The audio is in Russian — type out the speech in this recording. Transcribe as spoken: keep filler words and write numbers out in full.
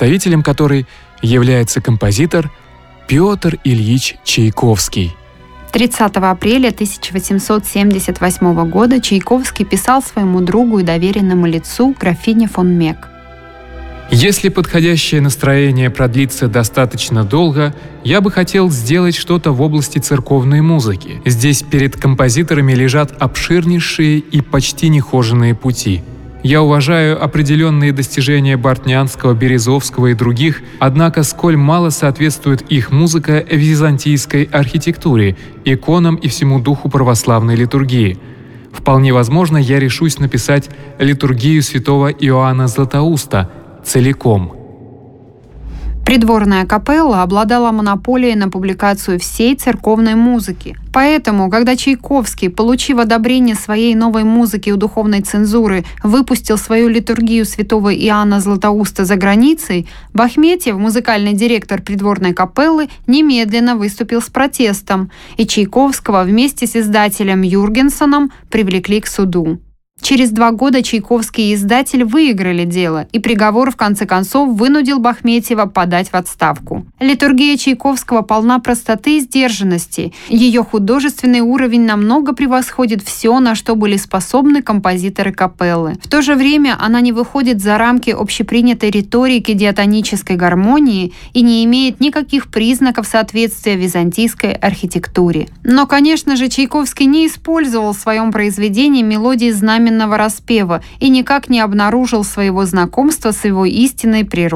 представителем которой является композитор Петр Ильич Чайковский. тридцатого апреля тысяча восемьсот семьдесят восьмого года Чайковский писал своему другу и доверенному лицу графине фон Мек: «Если подходящее настроение продлится достаточно долго, я бы хотел сделать что-то в области церковной музыки. Здесь перед композиторами лежат обширнейшие и почти нехоженные пути. Я уважаю определенные достижения Бортнянского, Березовского и других, однако сколь мало соответствует их музыка византийской архитектуре, иконам и всему духу православной литургии. Вполне возможно, я решусь написать литургию святого Иоанна Златоуста целиком». Придворная капелла обладала монополией на публикацию всей церковной музыки. Поэтому, когда Чайковский, получив одобрение своей новой музыки у духовной цензуры, выпустил свою литургию святого Иоанна Златоуста за границей, Бахметьев, музыкальный директор придворной капеллы, немедленно выступил с протестом, и Чайковского вместе с издателем Юргенсоном привлекли к суду. Через два года Чайковский и издатель выиграли дело, и приговор в конце концов вынудил Бахметьева подать в отставку. Литургия Чайковского полна простоты и сдержанности. Ее художественный уровень намного превосходит все, на что были способны композиторы капеллы. В то же время она не выходит за рамки общепринятой риторики диатонической гармонии и не имеет никаких признаков соответствия византийской архитектуре. Но, конечно же, Чайковский не использовал в своем произведении мелодии знаменного распева и никак не обнаружил своего знакомства с его истинной природой.